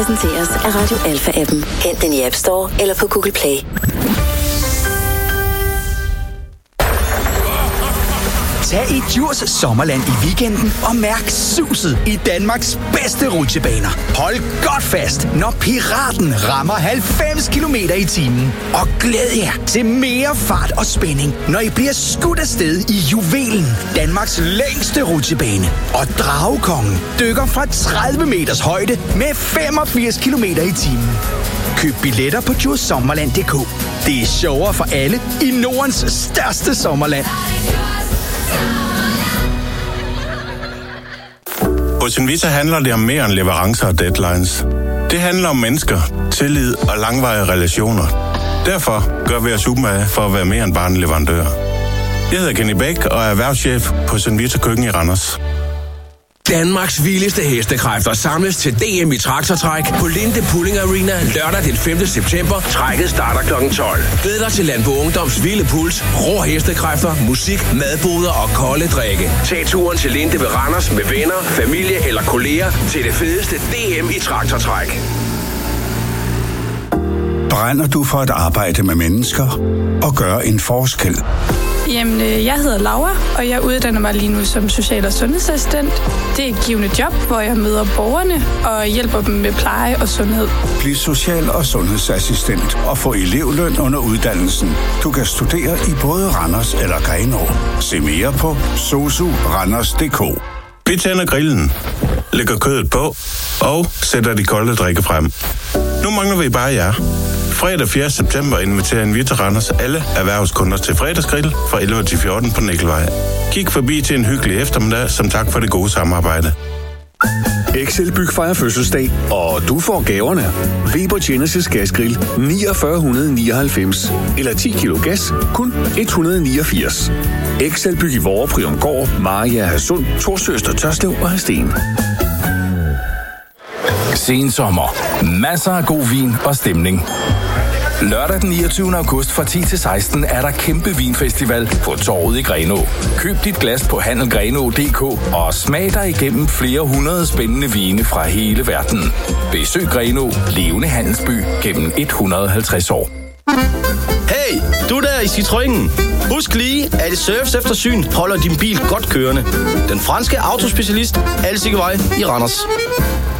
Præsenteres af Radio Alpha-appen. Hent den i App Store eller på Google Play. Tag i Djurs Sommerland i weekenden og mærk suset i Danmarks bedste rutsjebaner. Hold godt fast, når Piraten rammer 90 km/t. Og glæd jer til mere fart og spænding, når I bliver skudt afsted i Juvelen, Danmarks længste rutsjebane. Og Dragekongen dykker fra 30 meters højde med 85 km/t. Køb billetter på djursommerland.dk. Det er sjovere for alle i Nordens største sommerland. Hos Invita handler det om mere end leverancer og deadlines. Det handler om mennesker, tillid og langvarige relationer. Derfor gør vi os umage for at være mere end bare en leverandør. Jeg hedder Kenny Bæk og er erhvervschef på Invita Køkken i Randers. Danmarks vildeste hestekræfter samles til DM i traktortræk på Linde Pulling Arena lørdag den 5. september. Trækket starter kl. 12. Glæd dig til Landbo Ungdoms vilde puls, rå hestekræfter, musik, madboder og kolde drikke. Tag turen til Linde ved Randers med venner, familie eller kolleger til det fedeste DM i traktortræk. Brænder du for at arbejde med mennesker og gøre en forskel? Jamen, jeg hedder Laura, og jeg uddanner mig lige nu som social- og sundhedsassistent. Det er et givende job, hvor jeg møder borgerne og hjælper dem med pleje og sundhed. Bliv social- og sundhedsassistent og få elevløn under uddannelsen. Du kan studere i både Randers eller Grenaa. Se mere på sosuranders.dk. Vi tænder grillen, lægger kødet på og sætter de kolde drikke frem. Nu mangler vi bare jer. Fredag 4. september inviterer Invita Randers alle erhvervskunder til fredagsgrill fra 11 til 14 på Nikkelvej. Kig forbi til en hyggelig eftermiddag som tak for det gode samarbejde. Excelbyg fejrer fødselsdag, og du får gaverne. Weber Genesis gasgrill 4999 eller 10 kilo gas kun 189. Excelbyg i Vore, Priongård, Maria Hasund, Torsøster, Tørslev og Hadsten. Sen sommer. Masser af god vin og stemning. Lørdag den 29. august fra 10 til 16 er der kæmpe vinfestival på Torvet i Grenaa. Køb dit glas på handelgrenaa.dk og smag dig igennem flere hundrede spændende vine fra hele verden. Besøg Grenaa, levende handelsby gennem 150 år. Hey, du der i Citroënen. Husk lige, at et serviceeftersyn holder din bil godt kørende. Den franske autospecialist, Alsikkevej i Randers.